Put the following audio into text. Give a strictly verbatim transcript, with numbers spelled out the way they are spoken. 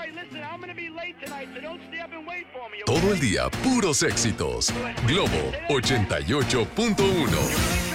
Todo el día, puros éxitos. Globo ochenta y ocho punto uno.